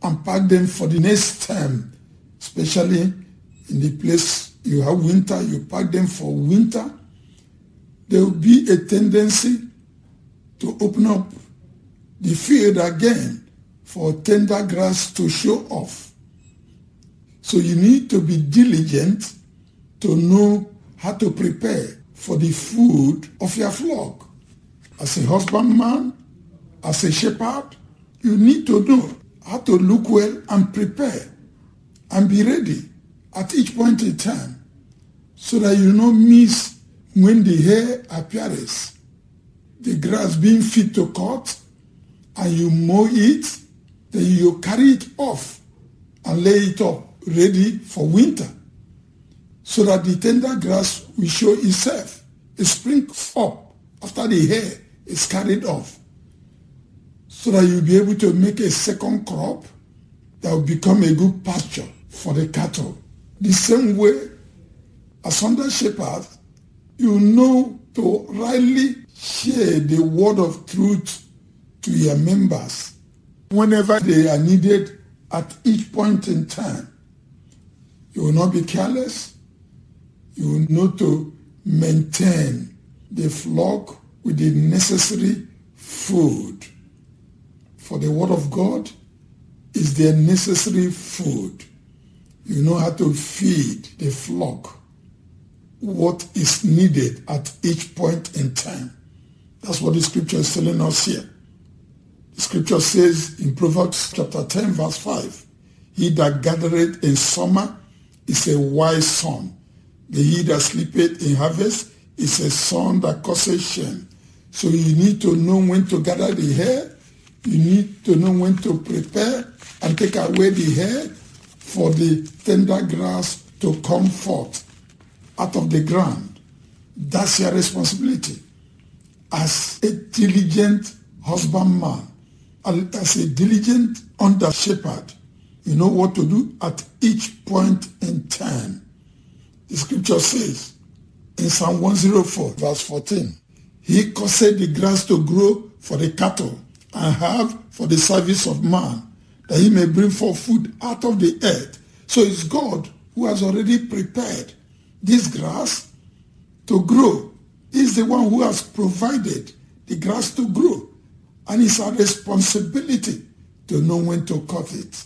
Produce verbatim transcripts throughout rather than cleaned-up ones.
and pack them for the next term, especially in the place you have winter, you pack them for winter. There will be a tendency to open up the field again for tender grass to show off. So you need to be diligent to know how to prepare for the food of your flock. As a husbandman, as a shepherd, you need to know how to look well and prepare and be ready at each point in time so that you don't miss when the hair appears, the grass being fit to cut, and you mow it, then you carry it off and lay it up ready for winter so that the tender grass will show itself. It springs up after the hair is carried off so that you'll be able to make a second crop that will become a good pasture for the cattle. The same way, as under shepherds, you know to rightly share the word of truth to your members whenever they are needed at each point in time. You will not be careless. You will know to maintain the flock with the necessary food. For the word of God is their necessary food. You know how to feed the flock what is needed at each point in time. That's what the scripture is telling us here. The scripture says in Proverbs chapter ten verse five, he that gathereth in summer is a wise son. The he that sleepeth in harvest is a son that causeth shame. So you need to know when to gather the hair. You need to know when to prepare and take away the hair for the tender grass to come forth out of the ground. That's your responsibility as a diligent husbandman, as a diligent under shepherd. You know what to do at each point in time. The scripture says in Psalm one oh four verse fourteen, he caused the grass to grow for the cattle and have for the service of man, that he may bring forth food out of the earth. So it's God who has already prepared this grass to grow. He's the one who has provided the grass to grow. And it's our responsibility to know when to cut it,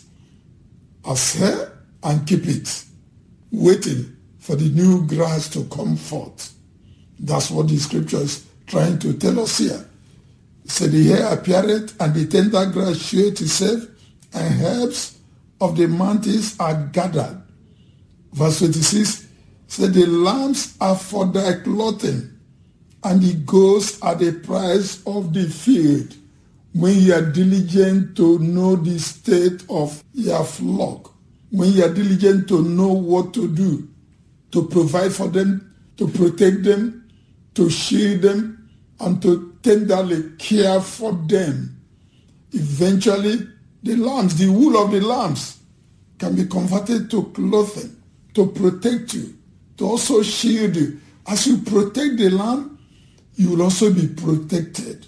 as hair, and keep it, waiting for the new grass to come forth. That's what the scripture is trying to tell us here. So the hair appeareth, and the tender grass showeth itself, and herbs of the mountains are gathered. Verse twenty-six said, the lambs are for thy clothing, and the goats are the price of the field. When you are diligent to know the state of your flock, when you are diligent to know what to do, to provide for them, to protect them, to shield them, and to tenderly care for them, eventually the lambs, the wool of the lambs, can be converted to clothing, to protect you, to also shield you. As you protect the lamb, you will also be protected.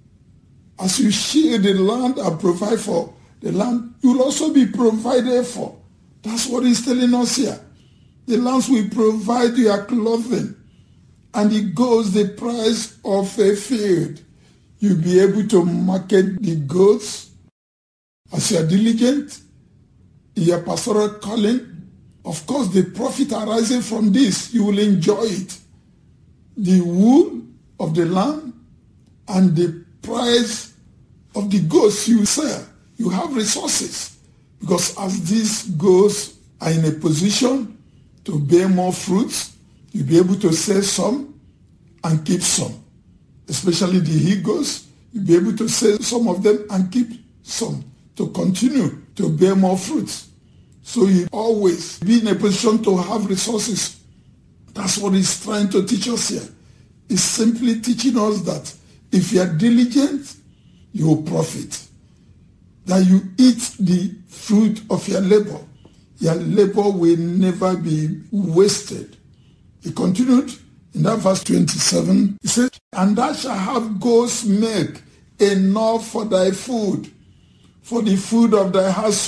As you shield the land and provide for the land, you will also be provided for. That's what he's telling us here. The lambs will provide your clothing, and it goes the price of a field. You'll be able to market the goods as you are diligent in your pastoral calling. Of course, the profit arising from this, you will enjoy it. The wool of the lamb and the price of the goods you sell. You have resources, because as these goods are in a position to bear more fruits, you'll be able to sell some and keep some. Especially the he-goats, you'll be able to sell some of them and keep some to continue to bear more fruits. So you always be in a position to have resources. That's what he's trying to teach us here. He's simply teaching us that if you are diligent, you will profit. That you eat the fruit of your labor. Your labor will never be wasted. He continued in that verse twenty-seven. He said, and thou shalt have goat's milk enough for thy food, for the food of thy house.